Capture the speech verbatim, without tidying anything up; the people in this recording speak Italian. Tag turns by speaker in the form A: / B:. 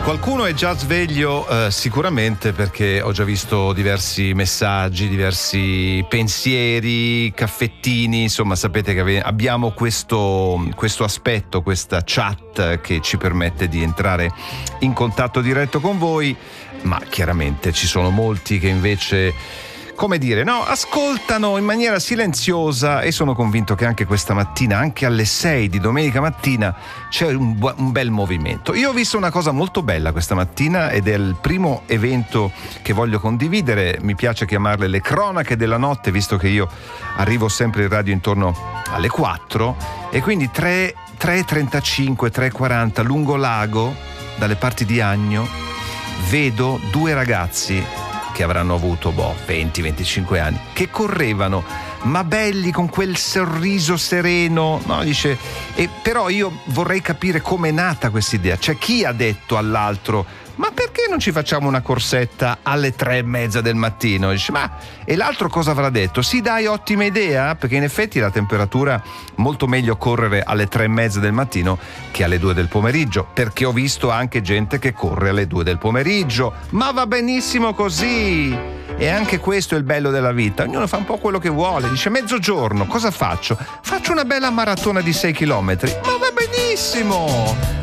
A: Qualcuno è già sveglio, eh, sicuramente, perché ho già visto diversi messaggi, diversi pensieri, caffettini, insomma sapete che ave- abbiamo questo, questo aspetto, questa chat che ci permette di entrare in contatto diretto con voi, ma chiaramente ci sono molti che invece, come dire, no, ascoltano in maniera silenziosa, e sono convinto che anche questa mattina, anche alle sei di domenica mattina, c'è un, bu- un bel movimento. Io ho visto una cosa molto bella questa mattina ed è il primo evento che voglio condividere. Mi piace chiamarle le cronache della notte, visto che io arrivo sempre in radio intorno alle quattro, e quindi tre e trentacinque, tre e quaranta lungo lago, dalle parti di Agno, vedo due ragazzi che avranno avuto boh, venti venticinque anni, che correvano, ma belli, con quel sorriso sereno, no? Dice, e però io vorrei capire com'è nata questa idea. C'è chi ha detto all'altro: ma perché non ci facciamo una corsetta alle tre e mezza del mattino? Dice, ma e l'altro cosa avrà detto? Sì, dai, ottima idea, perché in effetti la temperatura molto meglio correre alle tre e mezza del mattino che alle due del pomeriggio, perché ho visto anche gente che corre alle due del pomeriggio, ma va benissimo così. E anche questo è il bello della vita, ognuno fa un po' quello che vuole. Dice, mezzogiorno cosa faccio? Faccio una bella maratona di sei chilometri, ma va benissimo.